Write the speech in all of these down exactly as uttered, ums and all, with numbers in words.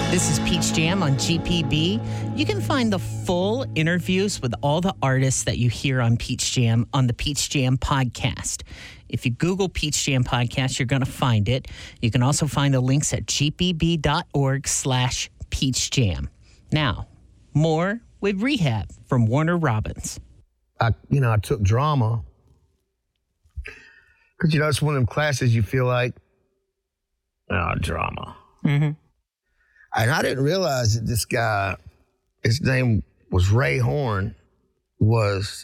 This is Peach Jam on G P B. You can find the full interviews with all the artists that you hear on Peach Jam on the Peach Jam podcast. If you Google Peach Jam podcast, you're going to find it. You can also find the links at gpb.org slash Peach Jam. Now, more with Rehab from Warner Robins. I, you know, I took drama because, you know, it's one of them classes you feel like, oh, drama. Mm-hmm. And I didn't realize that this guy, his name was Ray Horn, was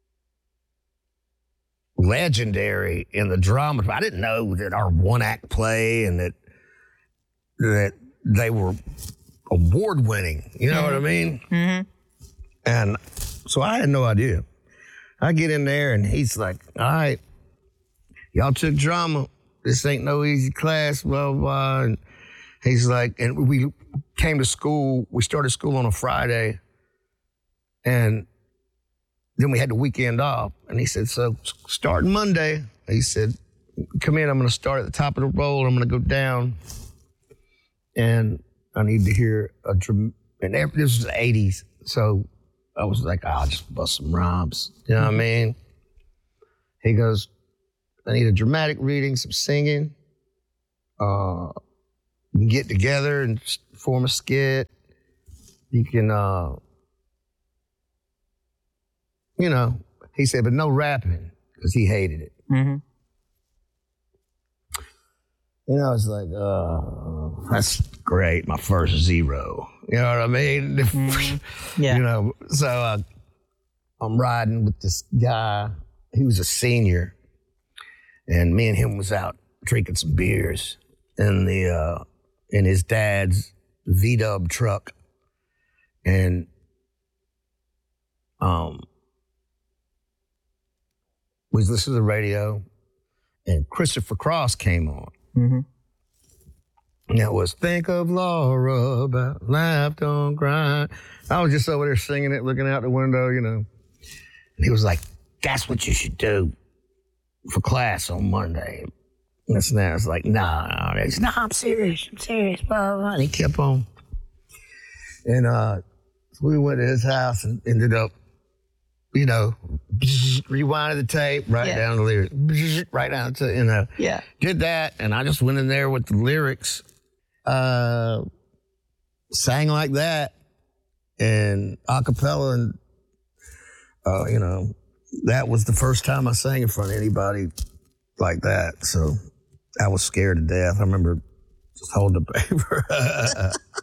legendary in the drama. I didn't know that our one-act play and that that they were award-winning. You know mm-hmm. what I mean? Mm-hmm. And so I had no idea. I get in there and he's like, all right, y'all took drama. This ain't no easy class, blah, blah, blah. And he's like, and we came to school, we started school on a Friday, and then we had the weekend off. And he said, so starting Monday, he said, come in, I'm going to start at the top of the roll, I'm going to go down, and I need to hear a drum. And this was the eighties, so I was like, oh, I'll just bust some rhymes. You know what I mean? He goes, I need a dramatic reading, some singing, uh, you can get together and form a skit. You can, uh, you know, he said, but no rapping, because he hated it. Mm-hmm. You know, I was like, oh, that's great, my first zero. You know what I mean? Mm-hmm. Yeah. You know, so uh, I'm riding with this guy. He was a senior, and me and him was out drinking some beers in the, uh, in his dad's V-dub truck. And um, we was listening to the radio, and Christopher Cross came on. Mm-hmm. And it was, think of Laura, about laugh, don't cry. I was just over there singing it, looking out the window, you know. And he was like, that's what you should do for class on Monday. And this and that. I was like, nah. He said, nah, I'm serious. I'm serious. Blah, blah. And he kept on. And uh, so we went to his house and ended up, you know, rewinded the tape, right yeah. down the lyrics, right down to, you know. Yeah. Did that, and I just went in there with the lyrics, uh, sang like that, and a cappella, and, uh, you know, that was the first time I sang in front of anybody like that. So I was scared to death. I remember just holding the paper.